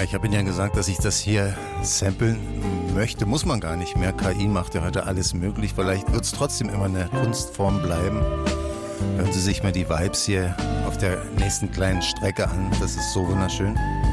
Ja, ich habe Ihnen ja gesagt, dass ich das hier samplen möchte. Muss man gar nicht mehr. KI macht ja heute alles möglich. Vielleicht wird es trotzdem immer eine Kunstform bleiben. Hören Sie sich mal die Vibes hier auf der nächsten kleinen Strecke an. Das ist so wunderschön.